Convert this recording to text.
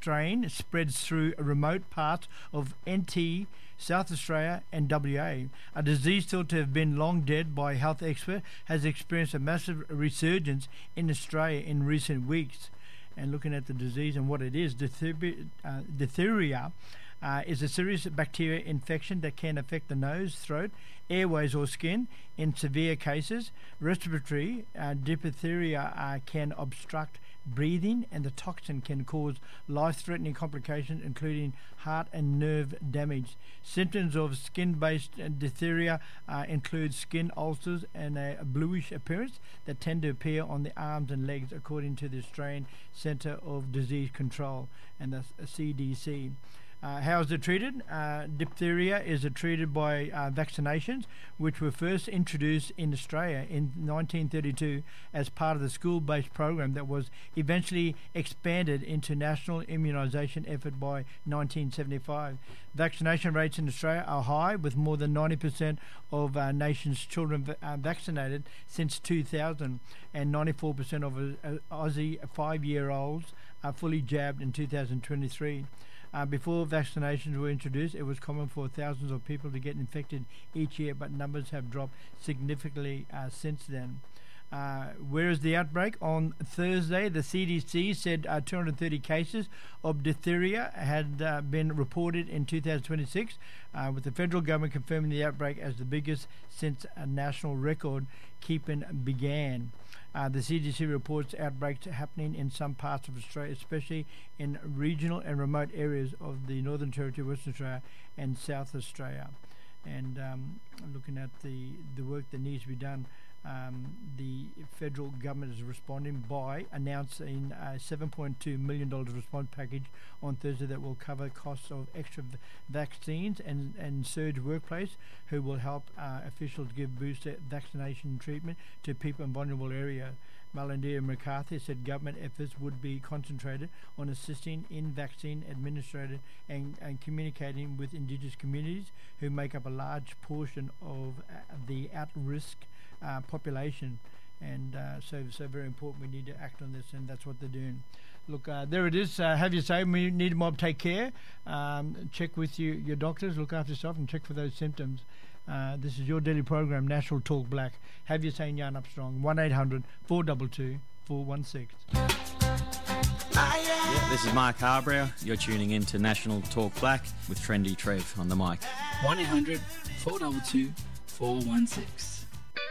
strain spreads through remote parts of NT, South Australia and WA. A disease thought to have been long dead by health experts has experienced a massive resurgence in Australia in recent weeks. And looking at the disease and what it is, diphtheria is a serious bacterial infection that can affect the nose, throat, airways or skin. In severe cases, respiratory diphtheria can obstruct breathing, and the toxin can cause life-threatening complications including heart and nerve damage. Symptoms of skin-based diphtheria include skin ulcers and a bluish appearance that tend to appear on the arms and legs, according to the Australian Centre of Disease Control and the CDC. How is it treated? Diphtheria is treated by vaccinations, which were first introduced in Australia in 1932 as part of the school-based program that was eventually expanded into national immunisation effort by 1975. Vaccination rates in Australia are high, with more than 90% of our nation's children vaccinated since 2000, and 94% of Aussie 5-year-olds are fully jabbed in 2023. Before vaccinations were introduced, it was common for thousands of people to get infected each year, but numbers have dropped significantly since then. Where is the outbreak? On Thursday, the CDC said 230 cases of diphtheria had been reported in 2026, with the federal government confirming the outbreak as the biggest since a national record keeping began. The CDC reports outbreaks happening in some parts of Australia, especially in regional and remote areas of the Northern Territory, Western Australia and South Australia. And looking at the work that needs to be done, the federal government is responding by announcing a $7.2 million response package on Thursday that will cover costs of extra vaccines and surge workplace, who will help officials give booster vaccination treatment to people in vulnerable areas. Melinda McCarthy said government efforts would be concentrated on assisting in vaccine administration and communicating with Indigenous communities, who make up a large portion of the at-risk population, and so very important. We need to act on this, and that's what they're doing. Look, there it is. Have your say. We need mob. Take care. Check with your doctors. Look after yourself and check for those symptoms. This is your daily program, National Talk Black. Have your say and yarn up strong. 1-800-422-416. Yeah, this is Mark Harbrow. You're tuning in to National Talk Black with Trendy Trev on the mic. 1-800-422-416.